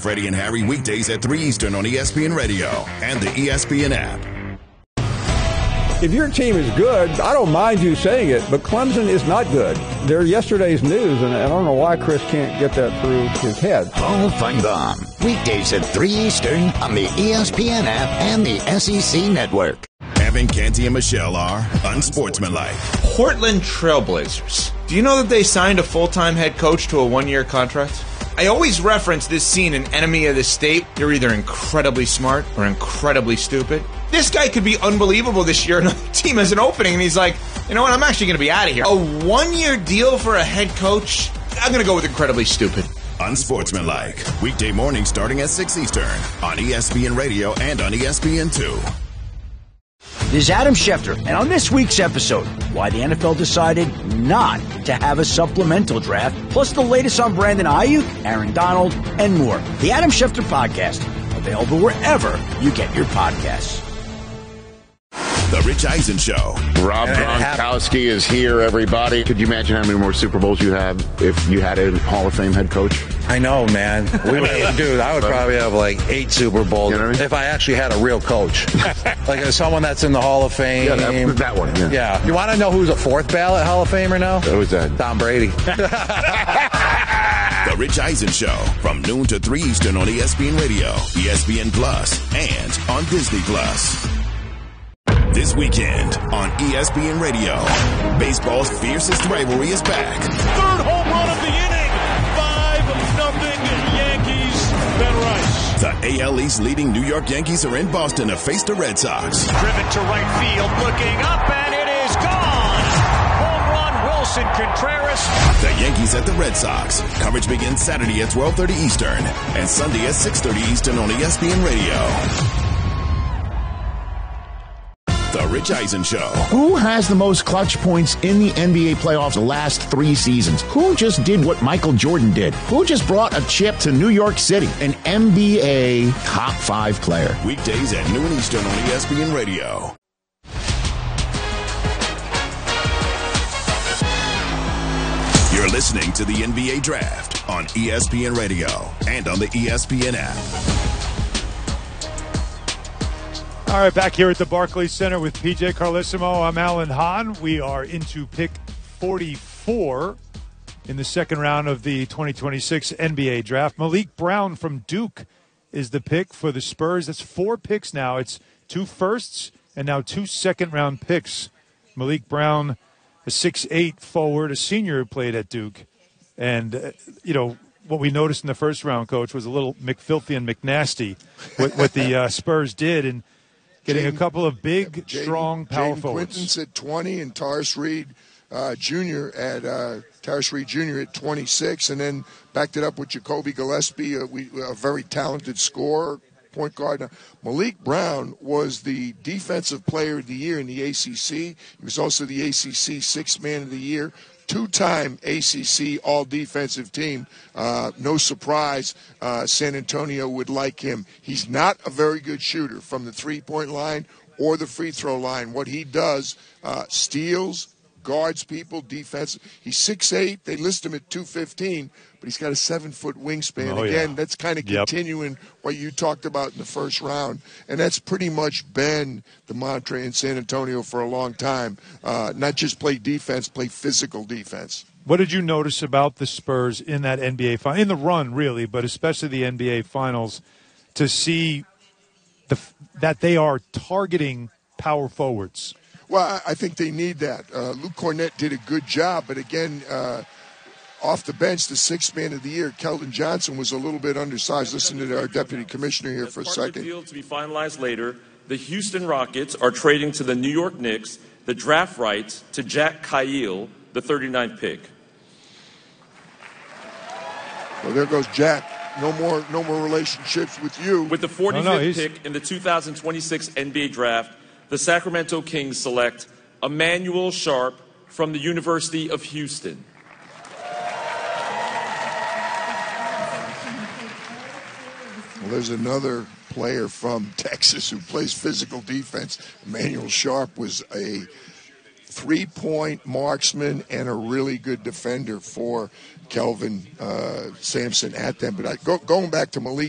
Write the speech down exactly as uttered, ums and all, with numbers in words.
Freddie and Harry weekdays at three Eastern on E S P N Radio and the E S P N app. If your team is good, I don't mind you saying it, but Clemson is not good. They're yesterday's news, and I don't know why Chris can't get that through his head. Paul Feinbaum, weekdays at three Eastern on the E S P N app and the S E C Network. Evan, Canty, and Michelle are unsportsmanlike. Portland Trailblazers. Do you know that they signed a full-time head coach to a one-year contract? I always reference this scene in Enemy of the State. You're either incredibly smart or incredibly stupid. This guy could be unbelievable this year. Another team has an opening, and he's like, you know what, I'm actually going to be out of here. A one-year deal for a head coach? I'm going to go with incredibly stupid. Unsportsmanlike. Weekday morning starting at six Eastern on E S P N Radio and on E S P N two. This is Adam Schefter, and on this week's episode, why the N F L decided not to have a supplemental draft, plus the latest on Brandon Ayuk, Aaron Donald, and more. The Adam Schefter Podcast, available wherever you get your podcasts. The Rich Eisen Show. Rob Gronkowski is here, everybody. Could you imagine how many more Super Bowls you have if you had a Hall of Fame head coach? I know, man. We would, dude, I would probably have like eight Super Bowls, you know what I mean? If I actually had a real coach. Like as someone that's in the Hall of Fame. Yeah, that, that one. Yeah. yeah. You want to know who's a fourth ballot Hall of Famer now? Who's that? Tom Brady. The Rich Eisen Show from noon to three Eastern on E S P N Radio, E S P N Plus, and on Disney Plus. This weekend on E S P N Radio, baseball's fiercest rivalry is back. Third home run of the inning. five nothing Yankees. Ben Rice. The A L East leading New York Yankees are in Boston to face the Red Sox. Driven to right field, looking up, and it is gone. Home run, Wilson Contreras. The Yankees at the Red Sox. Coverage begins Saturday at twelve thirty Eastern and Sunday at six thirty Eastern on E S P N Radio. The Rich Eisen Show. Who has the most clutch points in the N B A playoffs the last three seasons? Who just did what Michael Jordan did? Who just brought a chip to New York City? An N B A top five player. Weekdays at noon Eastern on E S P N Radio. You're listening to the N B A Draft on E S P N Radio and on the E S P N app. All right, back here at the Barclays Center with P J Carlissimo. I'm Alan Hahn. We are into pick forty-four in the second round of the twenty twenty-six N B A Draft. Malik Brown from Duke is the pick for the Spurs. That's four picks now. It's two firsts and now two second-round picks. Malik Brown, a six eight forward, a senior who played at Duke. And, uh, you know, what we noticed in the first round, Coach, was a little McFilthy and McNasty, what, what the uh, Spurs did. And getting Jaden, a couple of big, yeah, Jaden, strong power Jaden forwards. Quinton's at twenty and Taurus Reed uh, Junior at uh, Taurus Reed Junior at twenty-six, and then backed it up with Jacoby Gillespie, a, we, a very talented scorer, point guard. Now, Malik Brown was the Defensive Player of the Year in the A C C. He was also the A C C Sixth Man of the Year. Two-time A C C all-defensive team. Uh, no surprise, uh, San Antonio would like him. He's not a very good shooter from the three-point line or the free throw line. What he does, uh, steals, guards people, defense. He's six eight. They list him at two fifteen, but he's got a seven-foot wingspan. Oh, Again, yeah. that's kind of Yep. continuing what you talked about in the first round, and that's pretty much been the mantra in San Antonio for a long time. Uh, not just play defense, play physical defense. What did you notice about the Spurs in that N B A final, in the run, really, but especially the N B A Finals, to see the that they are targeting power forwards? Well, I think they need that. Uh, Luke Cornett did a good job, but again, uh, off the bench, the sixth man of the year, Keldon Johnson, was a little bit undersized. Listen to our deputy commissioner here for a second. Field to be finalized later. The Houston Rockets are trading to the New York Knicks the draft rights to Jack Kyle, the thirty-ninth pick. Well, there goes Jack. No more, no more relationships with you. With the forty-fifth no, no, pick in the two thousand twenty-six N B A Draft, the Sacramento Kings select Emmanuel Sharp from the University of Houston. Well, there's another player from Texas who plays physical defense. Emmanuel Sharp was a three-point marksman and a really good defender for Kelvin uh, Sampson at them. But I, go, going back to Malik